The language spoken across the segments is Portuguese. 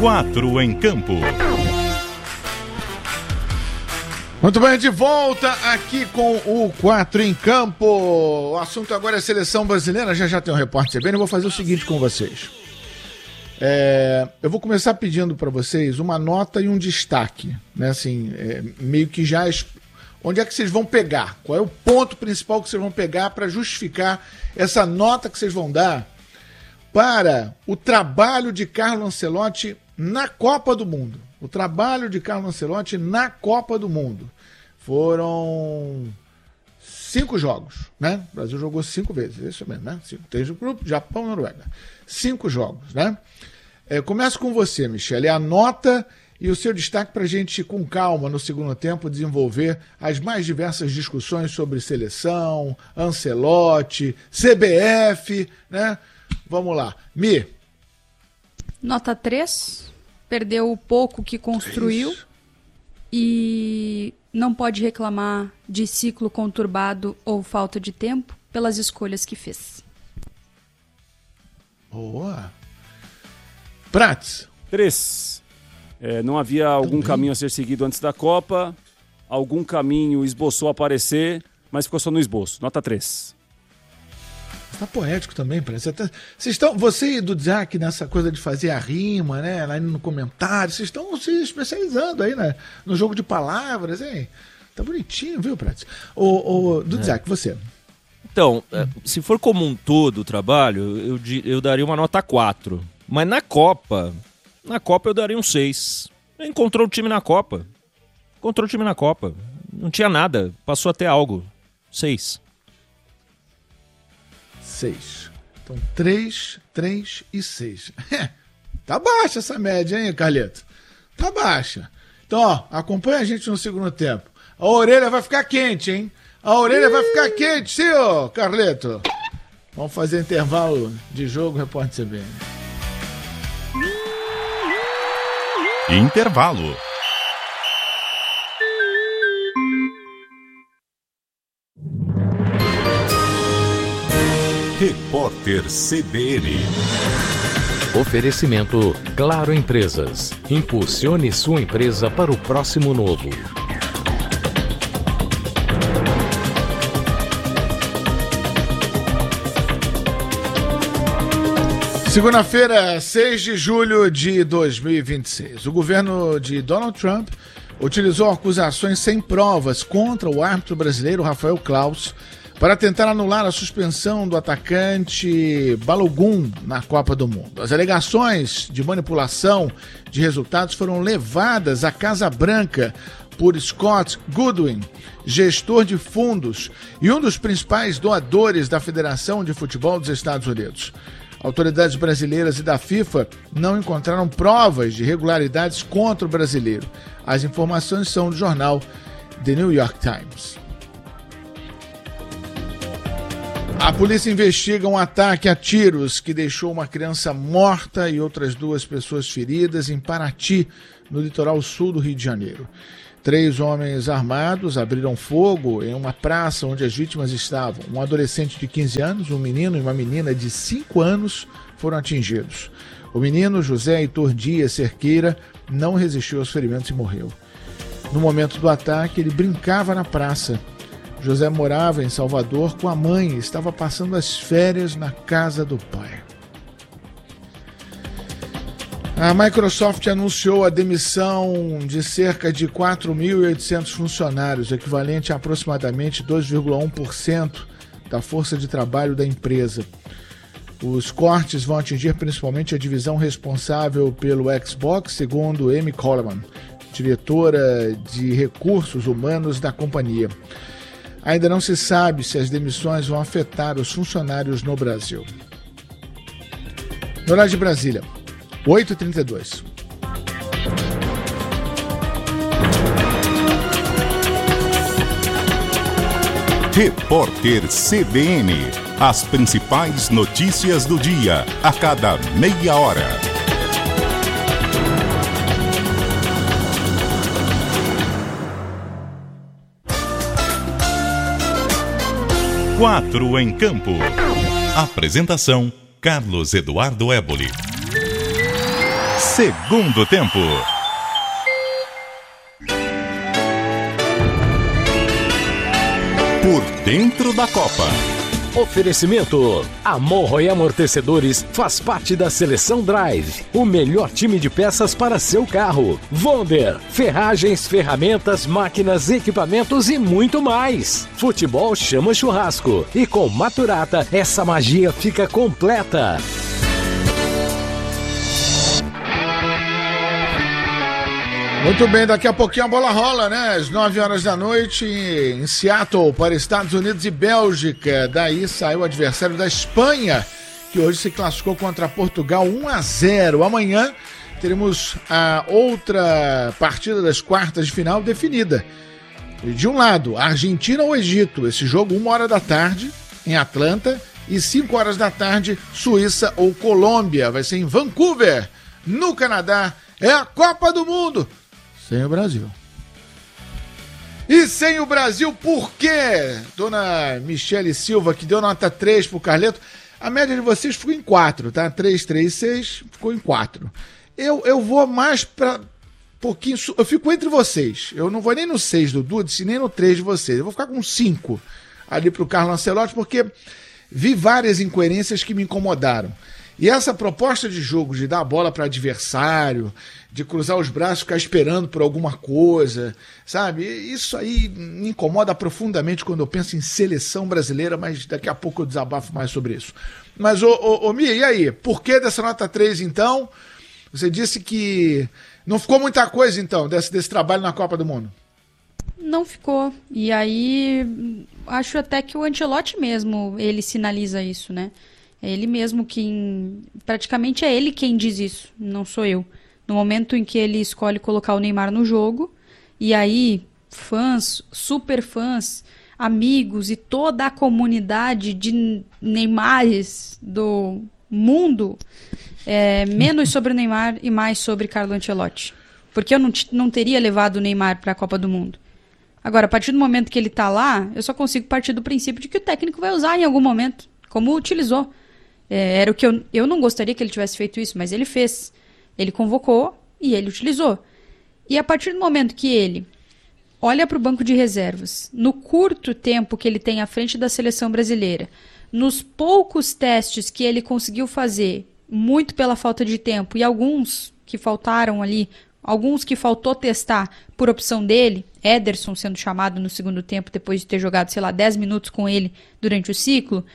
4 em Campo. Muito bem, de volta aqui com o 4 em Campo. O assunto agora é seleção brasileira. Já tem um repórter CBN. Eu vou fazer o seguinte com vocês. Eu vou começar pedindo para vocês uma nota e um destaque, né? Assim, meio que já... Onde é que vocês vão pegar? Qual é o ponto principal que vocês vão pegar para justificar essa nota que vocês vão dar para o trabalho de Carlo Ancelotti na Copa do Mundo? O trabalho de Carlo Ancelotti na Copa do Mundo. Foram 5 jogos, né? O Brasil jogou 5 vezes, é isso mesmo, né? 3 do grupo, Japão e Noruega. 5 jogos, né? Começo com você, Michele. A nota e o seu destaque para a gente, com calma, no segundo tempo, desenvolver as mais diversas discussões sobre seleção, Ancelotti, CBF, né? Vamos lá. Mi. Nota 3. Perdeu o pouco que construiu 3. E não pode reclamar de ciclo conturbado ou falta de tempo pelas escolhas que fez. Boa. Prats. 3. Não havia algum caminho a ser seguido antes da Copa, algum caminho esboçou aparecer, mas ficou só no esboço. Nota 3. Tá poético também, parece. Você e do Zac nessa coisa de fazer a rima, né? Lá no comentário, vocês estão se especializando aí, né? No jogo de palavras, hein? Tá bonitinho, viu, Prats? Do Zac, você. Então, se for como um todo o trabalho, eu daria uma nota 4. Mas na Copa eu daria um 6. Encontrou o time na Copa. Não tinha nada, passou até algo. 6. 6. Então, 3 e 6. Tá baixa essa média, hein, Carleto? Tá baixa. Então, ó, acompanha a gente no segundo tempo. A orelha vai ficar quente, hein? A orelha vai ficar quente, sim, ô, Carleto. Vamos fazer intervalo de jogo, repórter CBN. Intervalo. Repórter CBN. Oferecimento Claro Empresas. Impulsione sua empresa para o próximo novo. Segunda-feira, 6 de julho de 2026. O governo de Donald Trump utilizou acusações sem provas contra o árbitro brasileiro Rafael Claus para tentar anular a suspensão do atacante Balogun na Copa do Mundo. As alegações de manipulação de resultados foram levadas à Casa Branca por Scott Goodwin, gestor de fundos e um dos principais doadores da Federação de Futebol dos Estados Unidos. Autoridades brasileiras e da FIFA não encontraram provas de irregularidades contra o brasileiro. As informações são do jornal The New York Times. A polícia investiga um ataque a tiros que deixou uma criança morta e outras 2 pessoas feridas em Paraty, no litoral sul do Rio de Janeiro. 3 homens armados abriram fogo em uma praça onde as vítimas estavam. Um adolescente de 15 anos, um menino e uma menina de 5 anos foram atingidos. O menino, José Heitor Dias Cerqueira, não resistiu aos ferimentos e morreu. No momento do ataque, ele brincava na praça. José morava em Salvador com a mãe e estava passando as férias na casa do pai. A Microsoft anunciou a demissão de cerca de 4.800 funcionários, equivalente a aproximadamente 2,1% da força de trabalho da empresa. Os cortes vão atingir principalmente a divisão responsável pelo Xbox, segundo Amy Coleman, diretora de recursos humanos da companhia. Ainda não se sabe se as demissões vão afetar os funcionários no Brasil. No horário de Brasília, 8h32. Repórter CBN. As principais notícias do dia, a cada meia hora. Quatro em Campo. Apresentação: Carlos Eduardo Éboli. Segundo tempo. Por dentro da Copa. Oferecimento. A Monroe Amortecedores faz parte da Seleção Drive, o melhor time de peças para seu carro. Wonder, ferragens, ferramentas, máquinas, equipamentos e muito mais. Futebol chama churrasco. E com Maturata, essa magia fica completa. Muito bem, daqui a pouquinho a bola rola, né? Às 9 horas da noite em Seattle, para Estados Unidos e Bélgica. Daí saiu o adversário da Espanha, que hoje se classificou contra Portugal 1-0. Amanhã teremos a outra partida das quartas de final definida. De um lado, Argentina ou Egito. Esse jogo 1h da tarde em Atlanta e 5 horas da tarde, Suíça ou Colômbia. Vai ser em Vancouver, no Canadá. É a Copa do Mundo. Sem o Brasil. E sem o Brasil, por quê? Dona Michele Silva, que deu nota 3 pro Carleto. A média de vocês ficou em 4, tá? 3, 3, 6, ficou em 4. Eu vou mais pra pouquinho... Eu fico entre vocês. Eu não vou nem no 6 do Dudes, nem no 3 de vocês. Eu vou ficar com 5 ali pro Carlo Ancelotti, porque vi várias incoerências que me incomodaram. E essa proposta de jogo, de dar a bola para adversário, de cruzar os braços, ficar esperando por alguma coisa, sabe? Isso aí me incomoda profundamente quando eu penso em seleção brasileira, mas daqui a pouco eu desabafo mais sobre isso. Mas, ô Mia, e aí? Por que dessa nota 3, então? Você disse que não ficou muita coisa, então, desse trabalho na Copa do Mundo. Não ficou. E aí, acho até que o Ancelotti mesmo, ele sinaliza isso, né? É ele mesmo quem... Praticamente é ele quem diz isso, não sou eu. No momento em que ele escolhe colocar o Neymar no jogo, e aí fãs, super fãs, amigos e toda a comunidade de Neymares do mundo, menos sobre o Neymar e mais sobre Carlo Ancelotti. Porque eu não teria levado o Neymar para a Copa do Mundo. Agora, a partir do momento que ele está lá, eu só consigo partir do princípio de que o técnico vai usar em algum momento, como utilizou. Era o que eu não gostaria que ele tivesse feito isso, mas ele fez. Ele convocou e ele utilizou. E a partir do momento que ele olha para o banco de reservas, no curto tempo que ele tem à frente da seleção brasileira, nos poucos testes que ele conseguiu fazer, muito pela falta de tempo, e alguns que faltaram ali, alguns que faltou testar por opção dele, Ederson sendo chamado no segundo tempo depois de ter jogado, 10 minutos com ele durante o ciclo.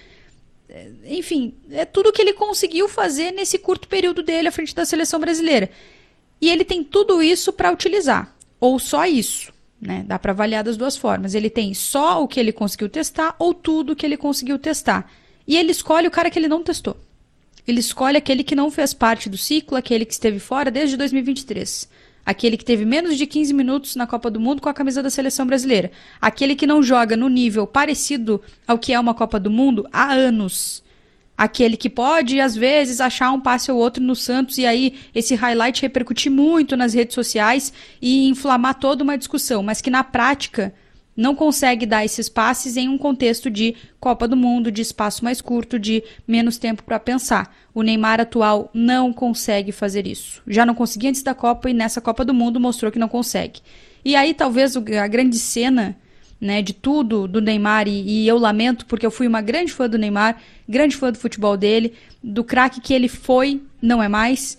Enfim, é tudo que ele conseguiu fazer nesse curto período dele à frente da seleção brasileira. E ele tem tudo isso para utilizar, ou só isso, né? Dá para avaliar das duas formas. Ele tem só o que ele conseguiu testar ou tudo que ele conseguiu testar. E ele escolhe o cara que ele não testou. Ele escolhe aquele que não fez parte do ciclo, aquele que esteve fora desde 2023. Aquele que teve menos de 15 minutos na Copa do Mundo com a camisa da seleção brasileira. Aquele que não joga no nível parecido ao que é uma Copa do Mundo há anos. Aquele que pode, às vezes, achar um passe ou outro no Santos e aí esse highlight repercutir muito nas redes sociais e inflamar toda uma discussão, mas que na prática não consegue dar esses passes em um contexto de Copa do Mundo, de espaço mais curto, de menos tempo para pensar. O Neymar atual não consegue fazer isso. Já não conseguia antes da Copa e nessa Copa do Mundo mostrou que não consegue. E aí talvez a grande cena, né, de tudo do Neymar, e eu lamento porque eu fui uma grande fã do Neymar, grande fã do futebol dele, do craque que ele foi, não é mais.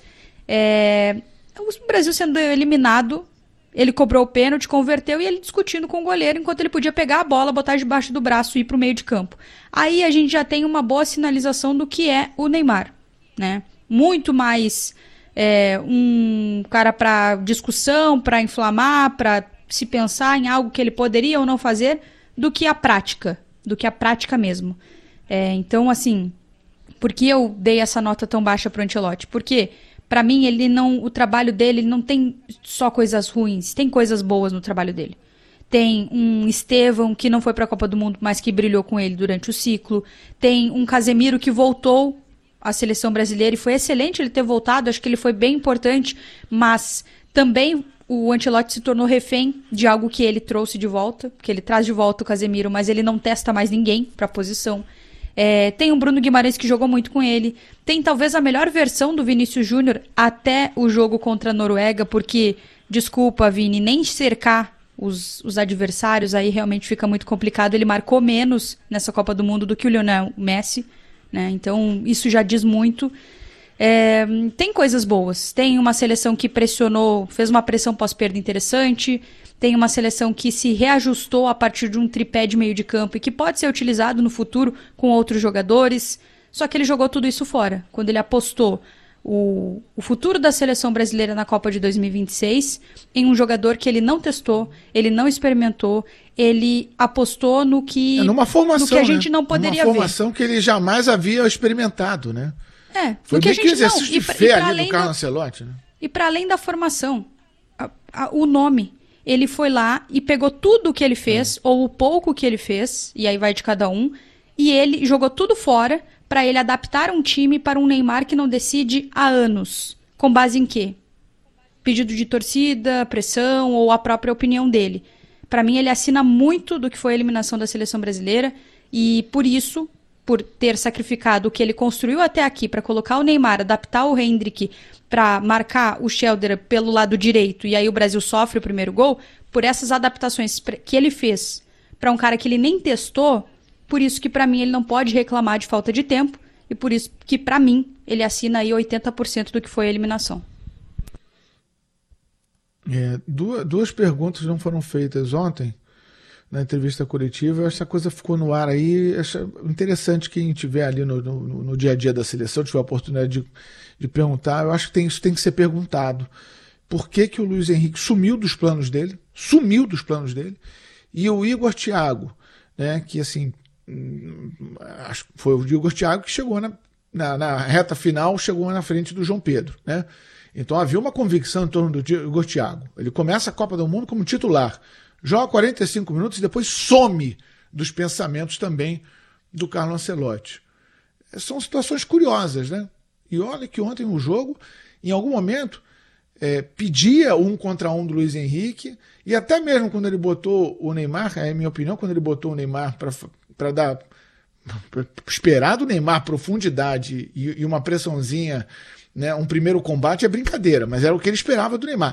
O Brasil sendo eliminado, ele cobrou o pênalti, converteu e ele discutindo com o goleiro enquanto ele podia pegar a bola, botar debaixo do braço e ir para o meio de campo. Aí a gente já tem uma boa sinalização do que é o Neymar, né? Muito mais um cara para discussão, para inflamar, para se pensar em algo que ele poderia ou não fazer, do que a prática mesmo. Então, assim, por que eu dei essa nota tão baixa para o Ancelotti? Porque para mim, o trabalho dele não tem só coisas ruins, tem coisas boas no trabalho dele. Tem um Estevão que não foi para a Copa do Mundo, mas que brilhou com ele durante o ciclo. Tem um Casemiro que voltou à seleção brasileira e foi excelente ele ter voltado, acho que ele foi bem importante, mas também o Ancelotti se tornou refém de algo que ele trouxe de volta, porque ele traz de volta o Casemiro, mas ele não testa mais ninguém para a posição. Tem o Bruno Guimarães que jogou muito com ele. Tem talvez a melhor versão do Vinícius Júnior até o jogo contra a Noruega, porque, desculpa, Vini, nem cercar os adversários aí realmente fica muito complicado. Ele marcou menos nessa Copa do Mundo do que o Lionel Messi, né? Então isso já diz muito. Tem coisas boas. Tem uma seleção que pressionou, fez uma pressão pós-perda interessante. Tem uma seleção que se reajustou a partir de um tripé de meio de campo e que pode ser utilizado no futuro com outros jogadores. Só que ele jogou tudo isso fora. Quando ele apostou o futuro da seleção brasileira na Copa de 2026 em um jogador que ele não testou, ele não experimentou, ele apostou no que, numa formação, no que a gente não poderia ver. Uma formação que ele jamais havia experimentado, né? Foi meio que um exercício de fé ali além do Carlo Ancelotti, né? E para além da formação, o nome, ele foi lá e pegou tudo o que ele fez, ou o pouco que ele fez, e aí vai de cada um, e ele jogou tudo fora para ele adaptar um time para um Neymar que não decide há anos. Com base em quê? Pedido de torcida, pressão ou a própria opinião dele. Para mim, ele assina muito do que foi a eliminação da seleção brasileira e, por isso, por ter sacrificado o que ele construiu até aqui para colocar o Neymar, adaptar o Hendrick para marcar o Schelder pelo lado direito e aí o Brasil sofre o primeiro gol, por essas adaptações que ele fez para um cara que ele nem testou, por isso que para mim ele não pode reclamar de falta de tempo e por isso que para mim ele assina aí 80% do que foi a eliminação. Duas perguntas não foram feitas ontem na entrevista coletiva. Essa coisa ficou no ar aí. Acho interessante quem estiver ali no dia a dia da seleção, tiver a oportunidade de perguntar. Eu acho que isso tem que ser perguntado. Por que o Luiz Henrique sumiu dos planos dele? E o Igor Thiago, né, que assim, acho que foi o Igor Thiago que chegou na reta final, chegou na frente do João Pedro, né? Então havia uma convicção em torno do Igor Thiago. Ele começa a Copa do Mundo como titular, joga 45 minutos e depois some dos pensamentos também do Carlo Ancelotti. São situações curiosas, né? E olha que ontem no jogo, em algum momento, pedia 1 contra 1 do Luiz Henrique, e até mesmo quando ele botou o Neymar, é a minha opinião, quando ele botou o Neymar para dar, pra esperar do Neymar profundidade e uma pressãozinha, né, um primeiro combate é brincadeira, mas era o que ele esperava do Neymar.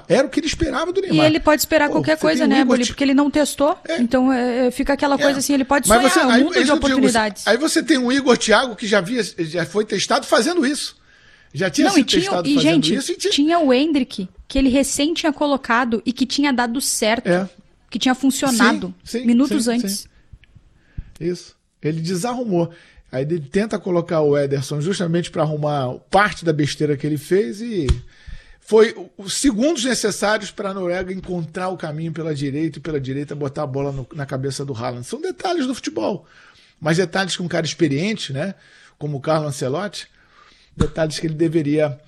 E ele pode esperar qualquer coisa, né, Boli? Porque ele não testou. Então fica aquela coisa assim, ele pode sonhar, um mundo de oportunidades. Aí você tem um Igor Thiago que já foi testado fazendo isso. Já tinha sido testado fazendo isso. E tinha o Hendrick, que ele recém tinha colocado e que tinha dado certo. Que tinha funcionado minutos antes. Isso. Ele desarrumou. Aí ele tenta colocar o Ederson justamente para arrumar parte da besteira que ele fez e foi os segundos necessários para a Noruega encontrar o caminho pela direita e pela direita botar a bola na cabeça do Haaland. São detalhes do futebol, mas detalhes que um cara experiente, né, como o Carlo Ancelotti, detalhes que ele deveria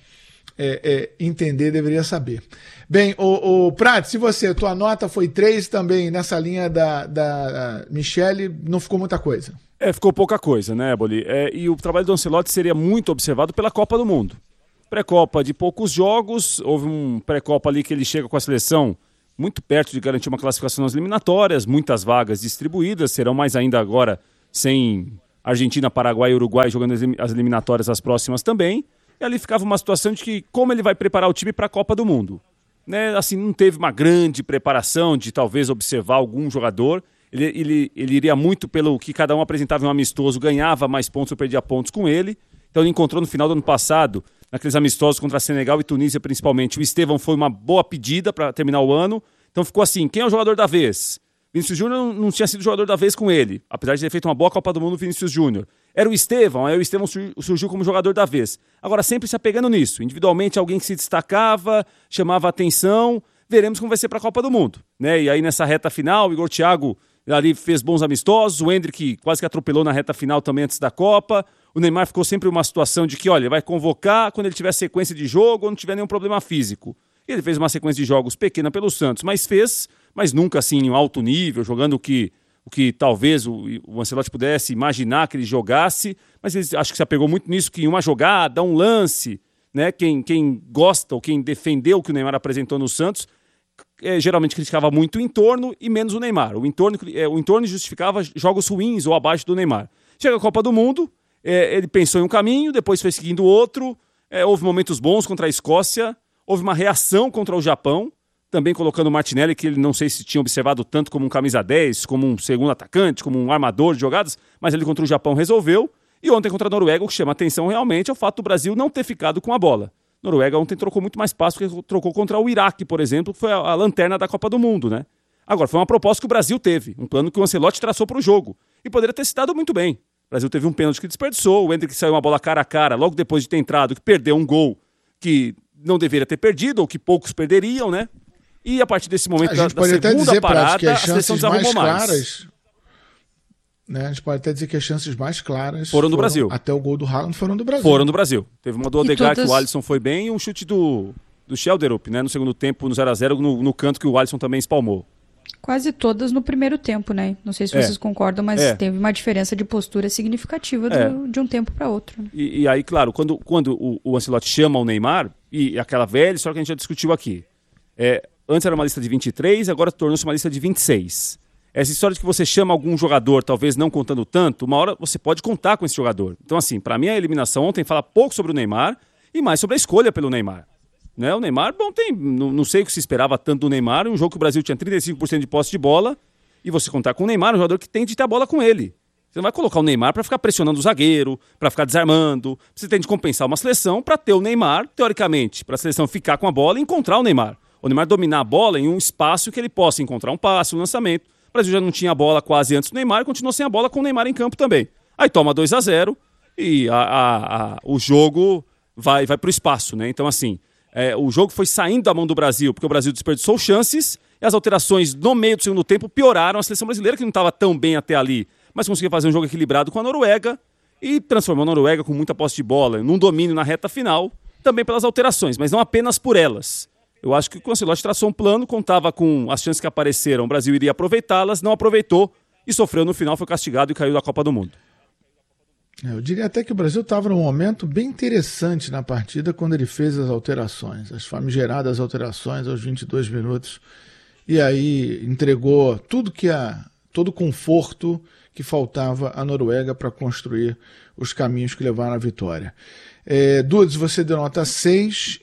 entender, deveria saber. Bem, o Prat, se tua nota foi 3 também nessa linha da Michele, não ficou muita coisa. Ficou pouca coisa, né, Boli? E o trabalho do Ancelotti seria muito observado pela Copa do Mundo. Pré-Copa de poucos jogos, houve um pré-Copa ali que ele chega com a seleção muito perto de garantir uma classificação nas eliminatórias, muitas vagas distribuídas, serão mais ainda agora sem Argentina, Paraguai e Uruguai jogando as eliminatórias as próximas também. E ali ficava uma situação de que como ele vai preparar o time para a Copa do Mundo. Né? Assim, não teve uma grande preparação de talvez observar algum jogador. Ele iria muito pelo que cada um apresentava em um amistoso, ganhava mais pontos ou perdia pontos com ele. Então ele encontrou no final do ano passado, naqueles amistosos contra Senegal e Tunísia principalmente, o Estevão foi uma boa pedida para terminar o ano. Então ficou assim, quem é o jogador da vez? Vinícius Júnior não tinha sido jogador da vez com ele, apesar de ter feito uma boa Copa do Mundo, Vinícius Júnior. Era o Estevão, aí o Estevão surgiu como jogador da vez. Agora sempre se apegando nisso, individualmente alguém que se destacava, chamava a atenção, veremos como vai ser para a Copa do Mundo. Né? E aí nessa reta final, o Igor Thiago ali fez bons amistosos, o Hendrick quase que atropelou na reta final também antes da Copa, o Neymar ficou sempre uma situação de que, olha, ele vai convocar quando ele tiver sequência de jogo ou não tiver nenhum problema físico. Ele fez uma sequência de jogos pequena pelo Santos, mas nunca assim em alto nível, jogando o que talvez o Ancelotti pudesse imaginar que ele jogasse, mas ele acho que se apegou muito nisso, que uma jogada, um lance, né? Quem gosta ou quem defendeu o que o Neymar apresentou no Santos, geralmente criticava muito o entorno e menos o Neymar. O entorno justificava jogos ruins ou abaixo do Neymar. Chega a Copa do Mundo, ele pensou em um caminho, depois foi seguindo outro, houve momentos bons contra a Escócia, houve uma reação contra o Japão, também colocando o Martinelli, que ele não sei se tinha observado tanto como um camisa 10, como um segundo atacante, como um armador de jogadas, mas ele contra o Japão resolveu. E ontem contra a Noruega, o que chama atenção realmente é o fato do Brasil não ter ficado com a bola. A Noruega ontem trocou muito mais passos que trocou contra o Iraque, por exemplo, que foi a lanterna da Copa do Mundo, né? Agora, foi uma proposta que o Brasil teve, um plano que o Ancelotti traçou para o jogo. E poderia ter se dado muito bem. O Brasil teve um pênalti que desperdiçou, o Endrick saiu uma bola cara a cara, logo depois de ter entrado, que perdeu um gol que não deveria ter perdido, ou que poucos perderiam, né? E a partir desse momento da segunda parada, a seleção desarrumou mais. Né? A gente pode até dizer que as chances mais claras foram do Brasil. Até o gol do Haaland foram do Brasil. Foram do Brasil. Teve uma do Odegaard que o Alisson foi bem e um chute do Schelderup, né? No segundo tempo, no 0x0, no canto que o Alisson também espalmou. Quase todas no primeiro tempo, né? Não sei se vocês concordam, mas teve uma diferença de postura significativa de um tempo para outro. Né? E aí, claro, quando o Ancelotti chama o Neymar, e aquela velha história que a gente já discutiu aqui, antes era uma lista de 23, agora tornou-se uma lista de 26. Essa história de que você chama algum jogador, talvez não contando tanto, uma hora você pode contar com esse jogador. Então, assim, para mim a eliminação ontem fala pouco sobre o Neymar e mais sobre a escolha pelo Neymar. Né? O Neymar, não sei o que se esperava tanto do Neymar, um jogo que o Brasil tinha 35% de posse de bola, e você contar com o Neymar, um jogador que tem de ter a bola com ele. Você não vai colocar o Neymar para ficar pressionando o zagueiro, para ficar desarmando. Você tem de compensar uma seleção para ter o Neymar, teoricamente, para a seleção ficar com a bola e encontrar o Neymar. O Neymar dominar a bola em um espaço que ele possa encontrar um passe, um lançamento. O Brasil já não tinha a bola quase antes do Neymar e continuou sem a bola com o Neymar em campo também. Aí toma 2-0 e o jogo vai para o espaço, né? Então, assim, o jogo foi saindo da mão do Brasil, porque o Brasil desperdiçou chances e as alterações no meio do segundo tempo pioraram a seleção brasileira, que não estava tão bem até ali, mas conseguiu fazer um jogo equilibrado com a Noruega e transformou a Noruega com muita posse de bola num domínio na reta final, também pelas alterações, mas não apenas por elas. Eu acho que o Ancelotti traçou um plano, contava com as chances que apareceram, o Brasil iria aproveitá-las, não aproveitou e sofreu no final, foi castigado e caiu da Copa do Mundo. Eu diria até que o Brasil estava num momento bem interessante na partida quando ele fez as alterações, as famigeradas alterações aos 22 minutos, e aí entregou todo o conforto que faltava à Noruega para construir os caminhos que levaram à vitória. Dudes, você deu nota 6...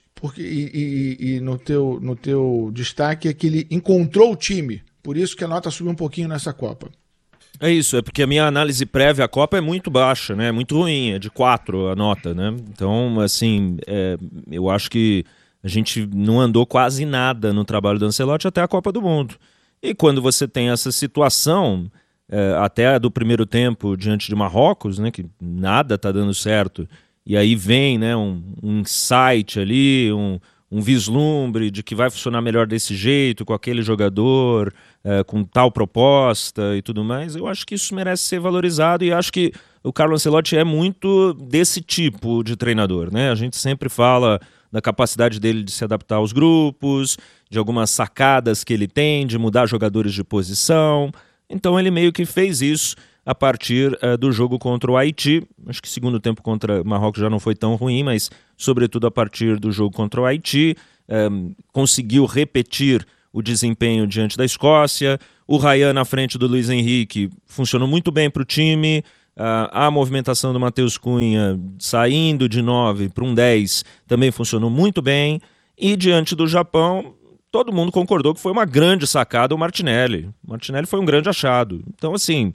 e no teu destaque é que ele encontrou o time, por isso que a nota subiu um pouquinho nessa Copa. É isso, é porque a minha análise prévia à Copa é muito baixa, né? É muito ruim, é de 4 a nota, né? Então, assim, eu acho que a gente não andou quase nada no trabalho do Ancelotti até a Copa do Mundo. E quando você tem essa situação, até do primeiro tempo diante de Marrocos, né? Que nada tá dando certo, e aí vem, né, um insight ali, um vislumbre de que vai funcionar melhor desse jeito, com aquele jogador, com tal proposta e tudo mais. Eu acho que isso merece ser valorizado e acho que o Carlo Ancelotti é muito desse tipo de treinador, né? A gente sempre fala da capacidade dele de se adaptar aos grupos, de algumas sacadas que ele tem, de mudar jogadores de posição. Então ele meio que fez isso a partir do jogo contra o Haiti. Acho que o segundo tempo contra o Marrocos já não foi tão ruim, mas sobretudo a partir do jogo contra o Haiti, conseguiu repetir o desempenho diante da Escócia. O Ryan na frente do Luiz Henrique funcionou muito bem para o time. A movimentação do Matheus Cunha saindo de 9 para um 10 também funcionou muito bem. E diante do Japão, todo mundo concordou que foi uma grande sacada o Martinelli. O Martinelli foi um grande achado. Então, assim,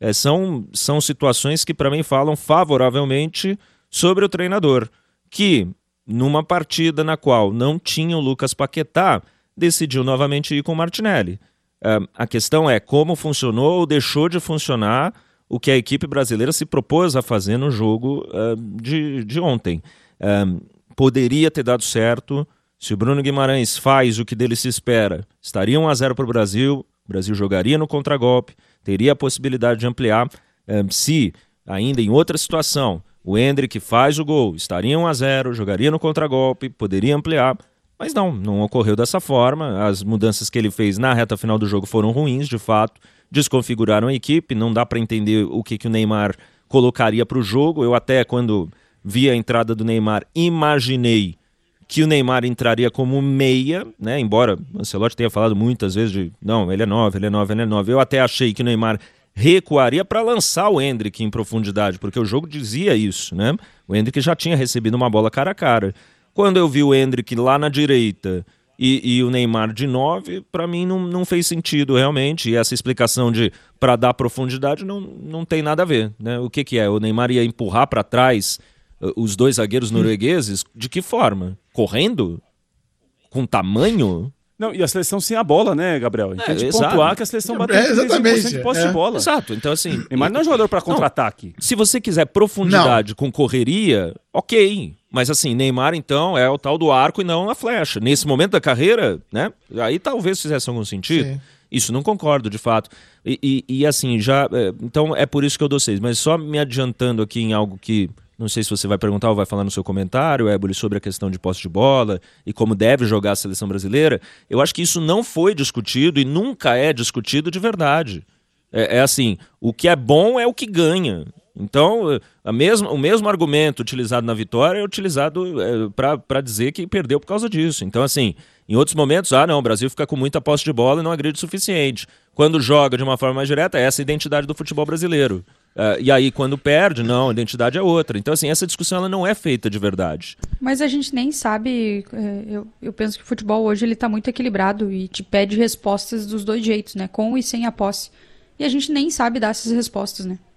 são situações que para mim falam favoravelmente sobre o treinador, que numa partida na qual não tinha o Lucas Paquetá, decidiu novamente ir com o Martinelli. A questão é como funcionou ou deixou de funcionar o que a equipe brasileira se propôs a fazer no jogo de ontem. Poderia ter dado certo. Se o Bruno Guimarães faz o que dele se espera, estaria 1-0 para o Brasil jogaria no contragolpe, teria a possibilidade de ampliar. Se, ainda em outra situação, o Endrick faz o gol, estaria 1-0, jogaria no contragolpe, poderia ampliar, mas não ocorreu dessa forma. As mudanças que ele fez na reta final do jogo foram ruins, de fato, desconfiguraram a equipe, não dá para entender o que o Neymar colocaria para o jogo. Eu até, quando vi a entrada do Neymar, imaginei que o Neymar entraria como meia, né? Embora o Ancelotti tenha falado muitas vezes de não, ele é 9. Eu até achei que o Neymar recuaria para lançar o Endrick em profundidade, porque o jogo dizia isso, né? O Endrick já tinha recebido uma bola cara a cara. Quando eu vi o Endrick lá na direita e o Neymar de 9, para mim não fez sentido realmente, e essa explicação de para dar profundidade não tem nada a ver, né? O que é? O Neymar ia empurrar para trás os dois zagueiros noruegueses? De que forma? Correndo? Com tamanho? Não, e a seleção sem a bola, né, Gabriel? A gente tem que exato. pontuar que a seleção bateu 35% de posse de bola. Exato, então assim... Neymar não é jogador para contra-ataque. Se você quiser profundidade com correria, ok. Mas assim, Neymar então é o tal do arco e não a flecha. Nesse momento da carreira, né? Aí talvez fizesse algum sentido. Sim. Isso não concordo, de fato. E assim, já... Então é por isso que eu dou 6. Mas só me adiantando aqui em algo que... Não sei se você vai perguntar ou vai falar no seu comentário, Éboli, sobre a questão de posse de bola e como deve jogar a seleção brasileira. Eu acho que isso não foi discutido e nunca é discutido de verdade. É assim, o que é bom é o que ganha. Então, o mesmo argumento utilizado na vitória é utilizado para dizer que perdeu por causa disso. Então, assim, em outros momentos, não, o Brasil fica com muita posse de bola e não agride o suficiente. Quando joga de uma forma mais direta, essa é a identidade do futebol brasileiro. E aí, quando perde, não, a identidade é outra. Então, assim, essa discussão ela não é feita de verdade. Mas a gente nem sabe, eu penso que o futebol hoje ele tá muito equilibrado e te pede respostas dos dois jeitos, né? Com e sem a posse. E a gente nem sabe dar essas respostas, né?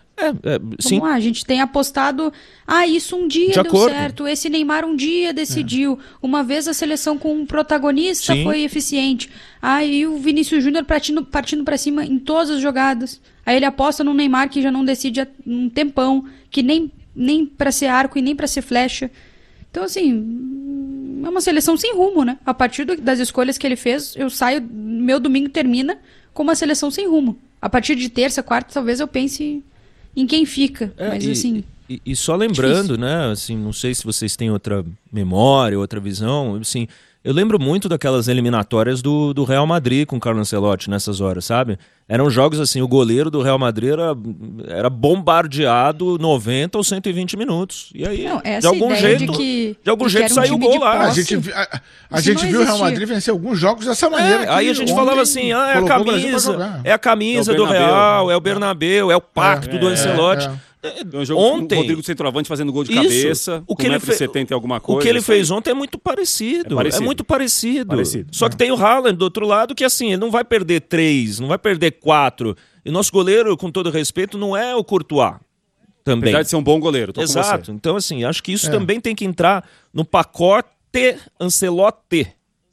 Sim. Vamos lá, a gente tem apostado, isso um dia deu certo, esse Neymar um dia decidiu, uma vez a seleção com um protagonista foi eficiente, e o Vinícius Júnior partindo para cima em todas as jogadas, aí ele aposta no Neymar que já não decide há um tempão, que nem para ser arco e nem para ser flecha. Então assim, é uma seleção sem rumo, né? A partir das escolhas que ele fez, eu saio, meu domingo termina com uma seleção sem rumo. A partir de terça, quarta, talvez eu pense em quem fica, mas assim... E só lembrando, né, assim, não sei se vocês têm outra memória, outra visão, assim, eu lembro muito daquelas eliminatórias do Real Madrid com o Carlo Ancelotti nessas horas, sabe? Eram jogos assim, o goleiro do Real Madrid era bombardeado 90 ou 120 minutos. E aí, de algum jeito saiu o gol lá. A gente viu o Real Madrid vencer alguns jogos dessa maneira. Aí a gente falava assim, é a camisa do Real, é o Bernabéu, é o pacto do Ancelotti. Ontem, o Rodrigo centroavante fazendo gol de cabeça, o que ele fez, 1,70 alguma coisa. O que ele fez ontem é muito parecido. É muito parecido. Só que tem o Haaland do outro lado que assim, ele não vai perder 3, não vai perder 4. E nosso goleiro, com todo respeito, não é o Courtois. Também. Apesar de ser um bom goleiro. Exato. Então assim, acho que isso também tem que entrar no pacote Ancelotti.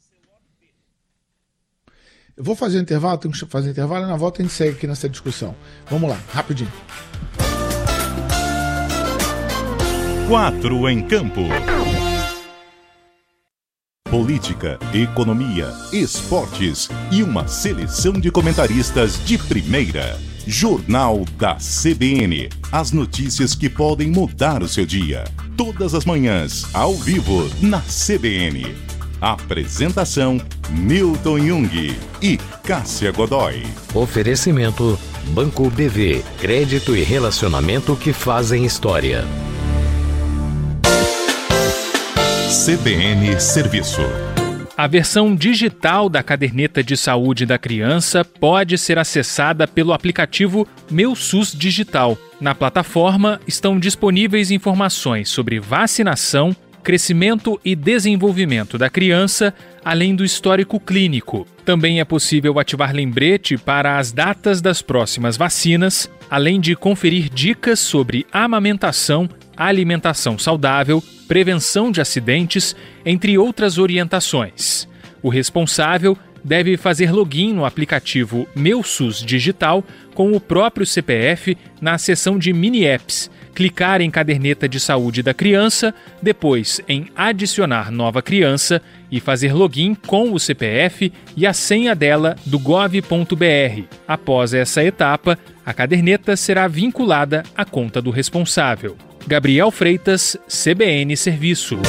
Eu vou fazer um intervalo, tenho que fazer intervalo e na volta a gente segue aqui nessa discussão. Vamos lá, rapidinho. 4 em campo. Política, economia, esportes e uma seleção de comentaristas de primeira. Jornal da CBN. As notícias que podem mudar o seu dia. Todas as manhãs, ao vivo, na CBN. Apresentação: Newton Jung e Cássia Godoy. Oferecimento: Banco BV. Crédito e relacionamento que fazem história. CBN Serviço. A versão digital da caderneta de saúde da criança pode ser acessada pelo aplicativo Meu SUS Digital. Na plataforma estão disponíveis informações sobre vacinação, crescimento e desenvolvimento da criança, além do histórico clínico. Também é possível ativar lembrete para as datas das próximas vacinas, além de conferir dicas sobre amamentação, alimentação saudável, prevenção de acidentes, entre outras orientações. O responsável deve fazer login no aplicativo Meu SUS Digital com o próprio CPF na seção de mini-apps, clicar em caderneta de saúde da criança, depois em adicionar nova criança e fazer login com o CPF e a senha dela do gov.br. Após essa etapa, a caderneta será vinculada à conta do responsável. Gabriel Freitas, CBN Serviço.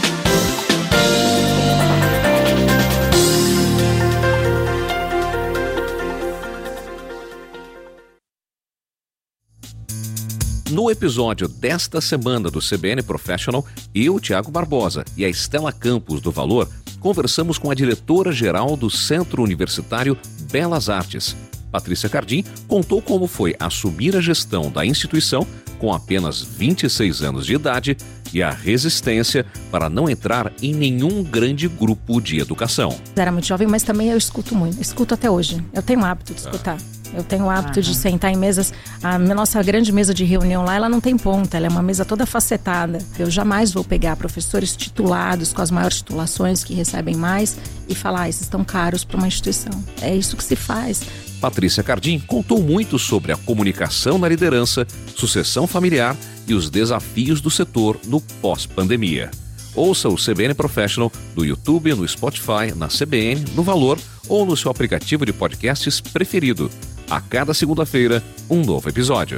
No episódio desta semana do CBN Professional, eu, Tiago Barbosa e a Estela Campos do Valor, conversamos com a diretora-geral do Centro Universitário Belas Artes. Patrícia Cardim contou como foi assumir a gestão da instituição com apenas 26 anos de idade e a resistência para não entrar em nenhum grande grupo de educação. Era muito jovem, mas também eu escuto muito. Escuto até hoje. Eu tenho o hábito de escutar. Eu tenho o hábito de sentar em mesas. A nossa grande mesa de reunião lá, ela não tem ponta. Ela é uma mesa toda facetada. Eu jamais vou pegar professores titulados, com as maiores titulações, que recebem mais, e falar, esses estão caros para uma instituição. É isso que se faz. Patrícia Cardim contou muito sobre a comunicação na liderança, sucessão familiar e os desafios do setor no pós-pandemia. Ouça o CBN Professional no YouTube, no Spotify, na CBN, no Valor ou no seu aplicativo de podcasts preferido. A cada segunda-feira, um novo episódio.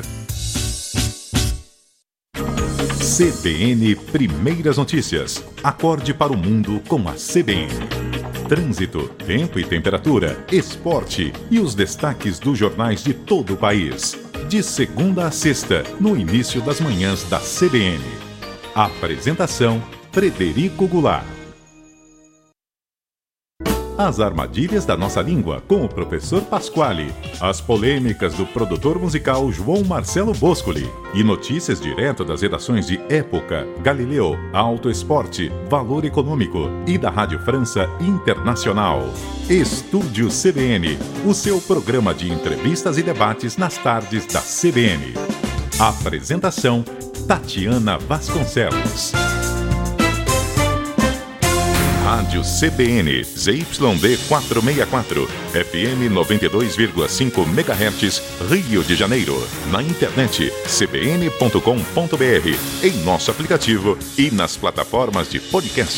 CBN Primeiras Notícias. Acorde para o mundo com a CBN. Trânsito, tempo e temperatura, esporte e os destaques dos jornais de todo o país. De segunda a sexta, no início das manhãs da CBN. Apresentação, Frederico Goulart. As armadilhas da nossa língua, com o professor Pasquale. As polêmicas do produtor musical João Marcelo Boscoli. E notícias direto das redações de Época, Galileu, Auto Esporte, Valor Econômico e da Rádio França Internacional. Estúdio CBN, o seu programa de entrevistas e debates nas tardes da CBN. Apresentação, Tatiana Vasconcelos. Rádio CBN, ZYD 464, FM 92,5 MHz, Rio de Janeiro. Na internet, cbn.com.br, em nosso aplicativo e nas plataformas de podcast.